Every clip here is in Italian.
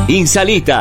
In salita.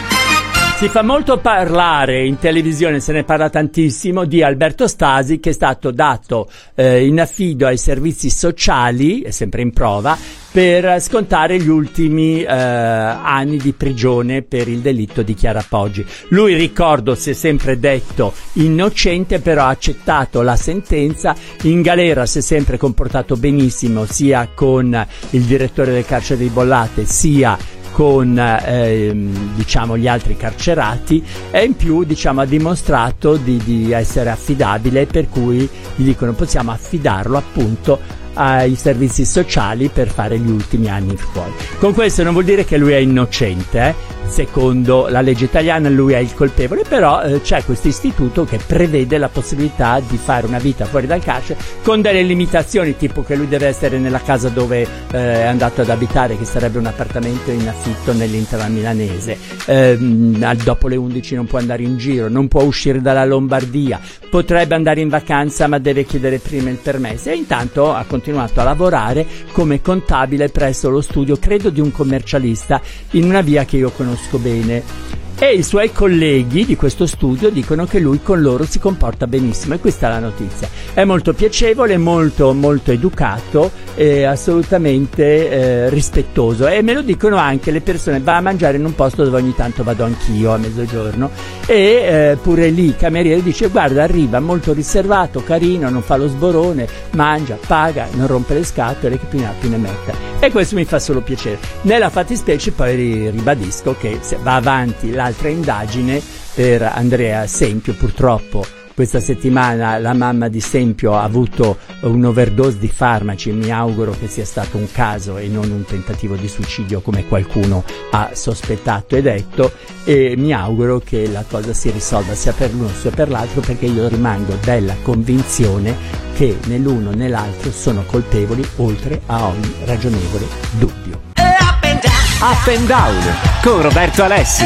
Si fa molto parlare in televisione, se ne parla tantissimo, di Alberto Stasi, che è stato dato in affido ai servizi sociali, è sempre in prova, per scontare gli ultimi anni di prigione per il delitto di Chiara Poggi. Lui, ricordo, si è sempre detto innocente, però ha accettato la sentenza. In galera si è sempre comportato benissimo, sia con il direttore del carcere di Bollate, sia con diciamo gli altri carcerati, e in più ha dimostrato di essere affidabile, per cui gli dicono possiamo affidarlo appunto ai servizi sociali per fare gli ultimi anni fuori. Con questo non vuol dire che lui è innocente, secondo la legge italiana lui è il colpevole, però c'è questo istituto che prevede la possibilità di fare una vita fuori dal carcere con delle limitazioni, tipo che lui deve essere nella casa dove è andato ad abitare, che sarebbe un appartamento in affitto nell'Interland milanese, dopo le 11 non può andare in giro, non può uscire dalla Lombardia, potrebbe andare in vacanza ma deve chiedere prima il permesso, e intanto ha continuato a lavorare come contabile presso lo studio, credo di un commercialista, in una via che io conosco bene. E i suoi colleghi di questo studio dicono che lui con loro si comporta benissimo, e questa è la notizia. È molto piacevole, molto molto educato e assolutamente rispettoso, e me lo dicono anche le persone. Va a mangiare in un posto dove ogni tanto vado anch'io a mezzogiorno, e pure lì il cameriere dice guarda, arriva molto riservato, carino, non fa lo sborone, mangia, paga, non rompe le scatole, che più ne ha più ne metta, e questo mi fa solo piacere. Nella fattispecie poi ribadisco che se va avanti l'altra indagine per Andrea Sempio. Purtroppo questa settimana la mamma di Sempio ha avuto un'overdose di farmaci, mi auguro che sia stato un caso e non un tentativo di suicidio come qualcuno ha sospettato e detto, e mi auguro che la cosa si risolva sia per l'uno sia per l'altro, perché io rimango della convinzione che né l'uno né l'altro sono colpevoli, oltre a ogni ragionevole dubbio. Up and Down con Roberto Alessi.